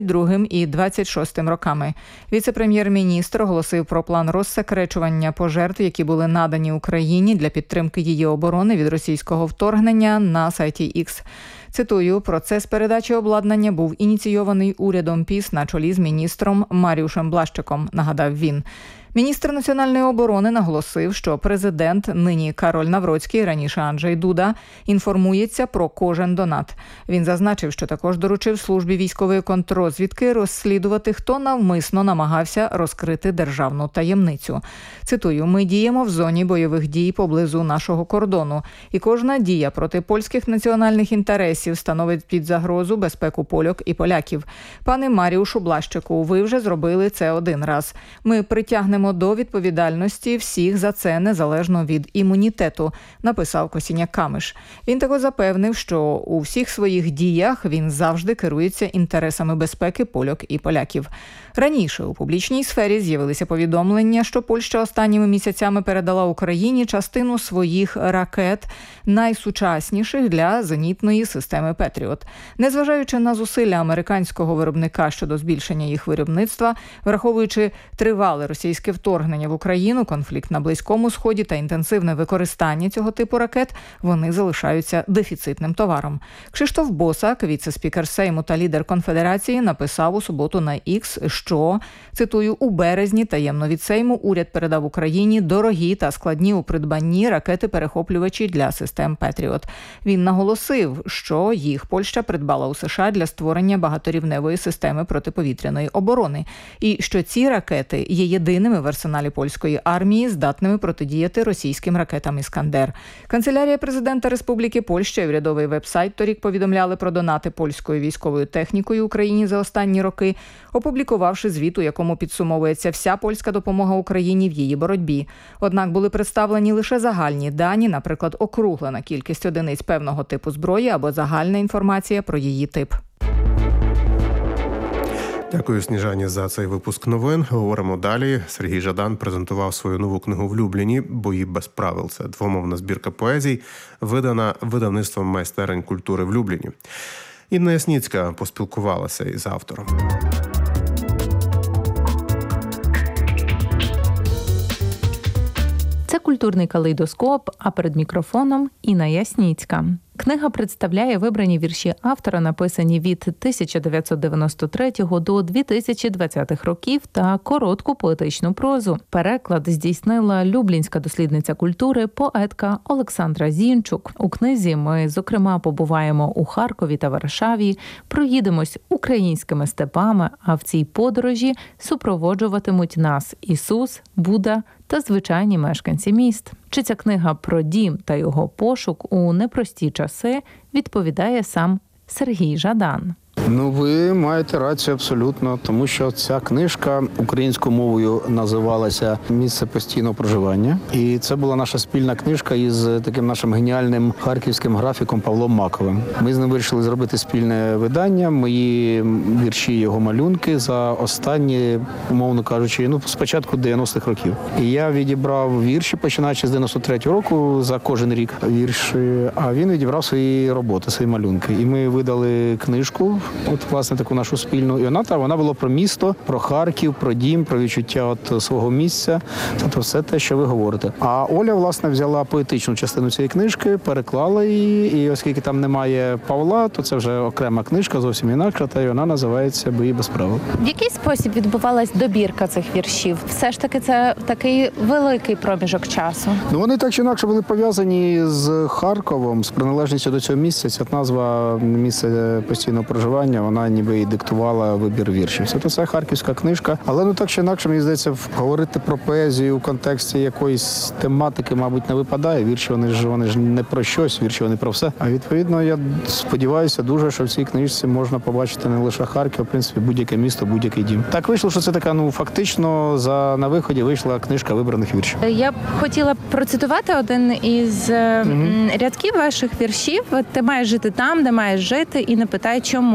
22 і 26 роками. Віце-прем'єр-міністр оголосив про план розсекречування пожертв, які були надані Україні для підтримки її оборони від російського вторгнення на сайті X. Цитую, процес передачі обладнання був ініційований урядом ПіС на чолі з міністром Маріушем Блащиком, нагадав він. Міністр національної оборони наголосив, що президент, нині Кароль Навроцький, раніше Анджей Дуда, інформується про кожен донат. Він зазначив, що також доручив службі військової контррозвідки розслідувати, хто навмисно намагався розкрити державну таємницю. Цитую, «Ми діємо в зоні бойових дій поблизу нашого кордону, і кожна дія проти польських національних інтересів становить під загрозу безпеку польок і поляків. Пане Маріушу Блащику, ви вже зробили це один раз. Ми притягнемо до відповідальності всіх за це, незалежно від імунітету», написав Косіняк-Камиш. Він також запевнив, що у всіх своїх діях він завжди керується інтересами безпеки польок і поляків. Раніше у публічній сфері з'явилися повідомлення, що Польща останніми місяцями передала Україні частину своїх ракет, найсучасніших для зенітної системи «Петріот». Незважаючи на зусилля американського виробника щодо збільшення їх виробництва, враховуючи тривале російське вторгнення в Україну, конфлікт на Близькому Сході та інтенсивне використання цього типу ракет, вони залишаються дефіцитним товаром. Кшиштоф Босак, віце-спікер Сейму та лідер Конфедерації, написав у суботу на X, що, цитую, «у березні таємно від Сейму уряд передав Україні дорогі та складні у придбанні ракети-перехоплювачі для систем «Петріот». Він наголосив, що їх Польща придбала у США для створення багаторівневої системи протиповітряної оборони і що ці ракети є єдиними в арсеналі польської армії, здатними протидіяти російським ракетам «Іскандер». Канцелярія президента Республіки Польща і урядовий веб-сайт торік повідомляли про донати польською військовою технікою Україні за останні роки, опублікувавши звіт, у якому підсумовується вся польська допомога Україні в її боротьбі. Однак були представлені лише загальні дані, наприклад, округлена кількість одиниць певного типу зброї або загальна інформація про її тип. Дякую, Сніжані, за цей випуск новин. Говоримо далі. Сергій Жадан презентував свою нову книгу в Любліні «Бої без правил». Це двомовна збірка поезій, видана видавництвом «Майстерень культури» в Любліні. Інна Ясніцька поспілкувалася із автором. Це культурний калейдоскоп, а перед мікрофоном Інна Ясніцька. Книга представляє вибрані вірші автора, написані від 1993 до 2020 років, та коротку поетичну прозу. Переклад здійснила люблінська дослідниця культури, поетка Олександра Зінчук. У книзі ми, зокрема, побуваємо у Харкові та Варшаві, проїдемось українськими степами, а в цій подорожі супроводжуватимуть нас Ісус, Будда та звичайні мешканці міст. Чи ця книга про дім та його пошук у непрості часи, відповідає сам Сергій Жадан. Ви маєте рацію абсолютно, тому що ця книжка українською мовою називалася «Місце постійного проживання». І це була наша спільна книжка із таким нашим геніальним харківським графіком Павлом Маковим. Ми з ним вирішили зробити спільне видання, мої вірші, його малюнки за останні, умовно кажучи, з початку 90-х років. І я відібрав вірші, починаючи з 93-го року, за кожен рік вірші, а він відібрав свої роботи, свої малюнки. І ми видали книжку, власне, таку нашу спільну. І вона була про місто, про Харків, про дім, про відчуття свого місця. Тобто все те, що ви говорите. А Оля, власне, взяла поетичну частину цієї книжки, переклала її, і оскільки там немає Павла, то це вже окрема книжка, зовсім інакша, та й вона називається «Бої без правил». В який спосіб відбувалась добірка цих віршів? Все ж таки це такий великий проміжок часу. Вони так чи інакше були пов'язані з Харковом, з приналежністю до цього місця. Ця назва «Місце постійного проживання», вона ніби і диктувала вибір віршів. Це харківська книжка, але так чи інакше, мені здається, говорити про поезію в контексті якоїсь тематики, мабуть, не випадає. Вірші, вони ж не про щось, вірші вони про все. А відповідно, я сподіваюся дуже, що в цій книжці можна побачити не лише Харків, а в принципі будь-яке місто, будь-який дім. Так вийшло, що це така, фактично, на виході вийшла книжка вибраних віршів. Я б хотіла процитувати один із рядків ваших віршів. Ти маєш жити там, де маєш жити, і не питай чому.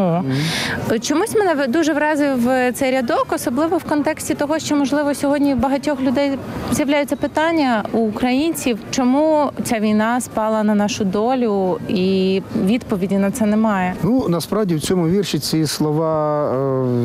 О. Чомусь мене дуже вразив цей рядок, особливо в контексті того, що, можливо, сьогодні у багатьох людей з'являються питання у українців, чому ця війна спала на нашу долю, і відповіді на це немає. Ну, насправді в цьому вірші ці слова